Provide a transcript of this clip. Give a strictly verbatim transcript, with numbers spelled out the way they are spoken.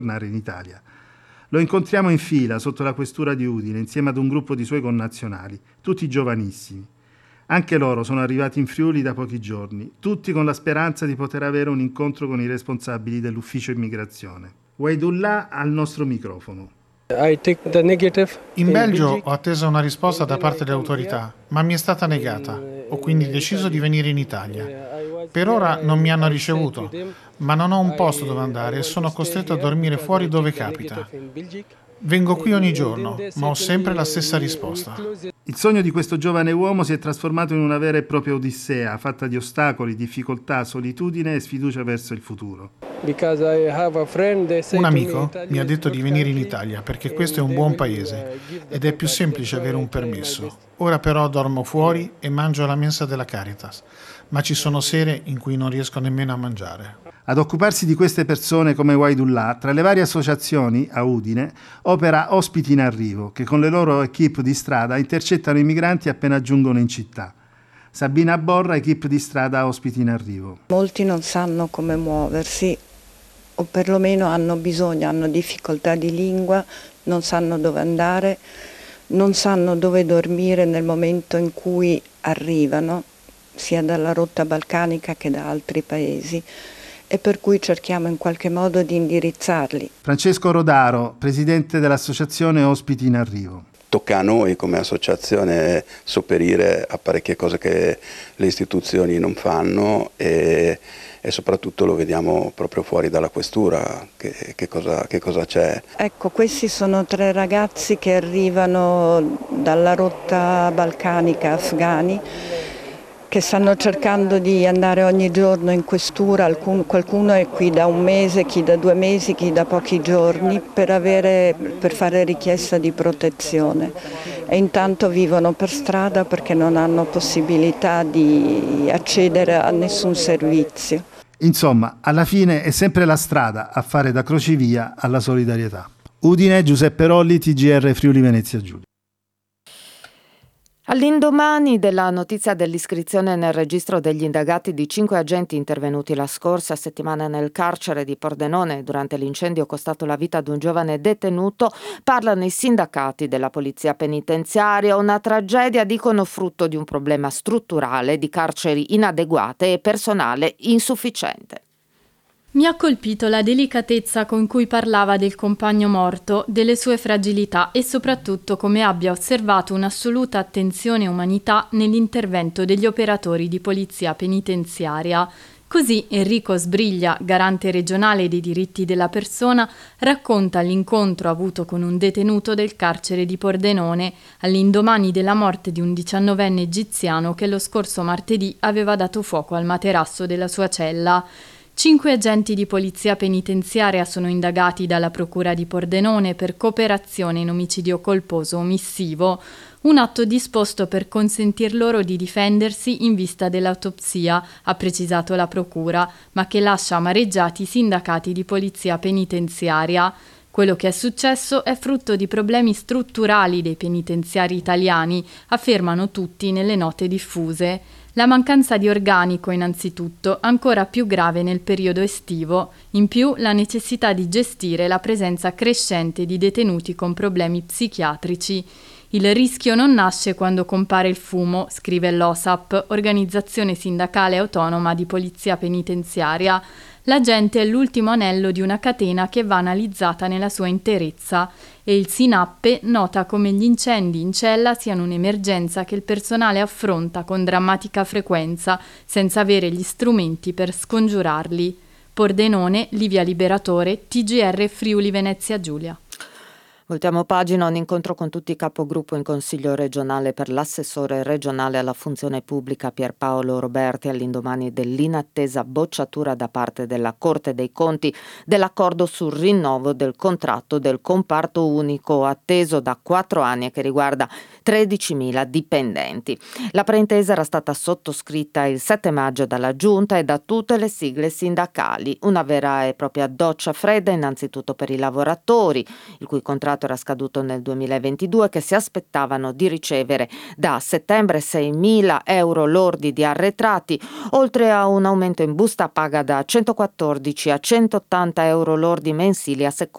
tornare in Italia. Lo incontriamo in fila sotto la questura di Udine insieme ad un gruppo di suoi connazionali, tutti giovanissimi. Anche loro sono arrivati in Friuli da pochi giorni, tutti con la speranza di poter avere un incontro con i responsabili dell'ufficio immigrazione. Waidullah al nostro microfono. In Belgio ho atteso una risposta da parte delle autorità, ma mi è stata negata. Ho quindi deciso di venire in Italia. Per ora non mi hanno ricevuto, ma non ho un posto dove andare e sono costretto a dormire fuori dove capita. Vengo qui ogni giorno, ma ho sempre la stessa risposta. Il sogno di questo giovane uomo si è trasformato in una vera e propria odissea, fatta di ostacoli, difficoltà, solitudine e sfiducia verso il futuro. Un amico mi ha detto di venire in Italia perché questo è un buon paese ed è più semplice avere un permesso. Ora però dormo fuori e mangio alla mensa della Caritas, ma ci sono sere in cui non riesco nemmeno a mangiare. Ad occuparsi di queste persone come Waidullah, tra le varie associazioni a Udine, opera Ospiti in Arrivo, che con le loro equip di strada intercettano i migranti appena giungono in città. Sabina Borra, equip di strada Ospiti in Arrivo. Molti non sanno come muoversi, o perlomeno hanno bisogno, hanno difficoltà di lingua, non sanno dove andare, non sanno dove dormire nel momento in cui arrivano, sia dalla rotta balcanica che da altri paesi, e per cui cerchiamo in qualche modo di indirizzarli. Francesco Rodaro, presidente dell'associazione Ospiti in Arrivo. Tocca a noi come associazione sopperire a parecchie cose che le istituzioni non fanno e, e soprattutto lo vediamo proprio fuori dalla questura, che, che, cosa, che cosa c'è. Ecco, questi sono tre ragazzi che arrivano dalla rotta balcanica, afghani, che stanno cercando di andare ogni giorno in questura. Alcun, qualcuno è qui da un mese, chi da due mesi, chi da pochi giorni, per, avere, per fare richiesta di protezione. E intanto vivono per strada perché non hanno possibilità di accedere a nessun servizio. Insomma, alla fine è sempre la strada a fare da crocevia alla solidarietà. Udine, Giuseppe Rolli, T G R Friuli Venezia Giulia. All'indomani della notizia dell'iscrizione nel registro degli indagati di cinque agenti intervenuti la scorsa settimana nel carcere di Pordenone durante l'incendio costato la vita ad un giovane detenuto, parlano i sindacati della polizia penitenziaria. Una tragedia, dicono, frutto di un problema strutturale di carceri inadeguate e personale insufficiente. Mi ha colpito la delicatezza con cui parlava del compagno morto, delle sue fragilità e soprattutto come abbia osservato un'assoluta attenzione e umanità nell'intervento degli operatori di polizia penitenziaria. Così Enrico Sbriglia, garante regionale dei diritti della persona, racconta l'incontro avuto con un detenuto del carcere di Pordenone all'indomani della morte di un diciannovenne egiziano che lo scorso martedì aveva dato fuoco al materasso della sua cella. Cinque agenti di polizia penitenziaria sono indagati dalla Procura di Pordenone per cooperazione in omicidio colposo omissivo, un atto disposto per consentir loro di difendersi in vista dell'autopsia, ha precisato la Procura, ma che lascia amareggiati i sindacati di polizia penitenziaria. Quello che è successo è frutto di problemi strutturali dei penitenziari italiani, affermano tutti nelle note diffuse. La mancanza di organico, innanzitutto, ancora più grave nel periodo estivo, in più la necessità di gestire la presenza crescente di detenuti con problemi psichiatrici. Il rischio non nasce quando compare il fumo, scrive l'O S A P, Organizzazione Sindacale Autonoma di Polizia Penitenziaria. L'agente è l'ultimo anello di una catena che va analizzata nella sua interezza e il SINAPPE nota come gli incendi in cella siano un'emergenza che il personale affronta con drammatica frequenza senza avere gli strumenti per scongiurarli. Pordenone, Livia Liberatore, T G R Friuli Venezia Giulia. Voltiamo pagina, un incontro con tutti i capogruppo in Consiglio regionale per l'assessore regionale alla funzione pubblica Pierpaolo Roberti all'indomani dell'inattesa bocciatura da parte della Corte dei Conti dell'accordo sul rinnovo del contratto del comparto unico atteso da quattro anni e che riguarda tredicimila dipendenti. La preintesa era stata sottoscritta il sette maggio dalla Giunta e da tutte le sigle sindacali, una vera e propria doccia fredda innanzitutto per i lavoratori, il cui contratto era scaduto nel duemilaventidue, che si aspettavano di ricevere da settembre seimila euro lordi di arretrati, oltre a un aumento in busta paga da centoquattordici a centottanta euro lordi mensili a seconda